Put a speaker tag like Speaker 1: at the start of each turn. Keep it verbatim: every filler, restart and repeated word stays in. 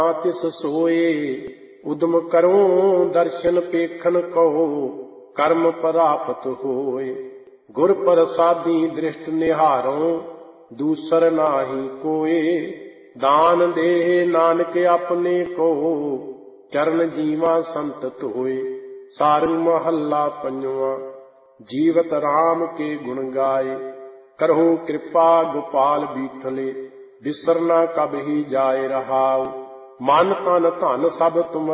Speaker 1: तिस सोए उदम करूं दर्शन पेखन कहो कर्म प्राप्त होए। गुर प्रसादी दृष्ट निहारों दूसर नाही कोए। दान दे नानक अपने को चरण जीवा संतत होए। सारंग महला पंजवा। जीवत राम के गुण गाए करहु कृपा गोपाल बीठले। बिसरना कब ही जाए रहाउ मन तन धन सब तुम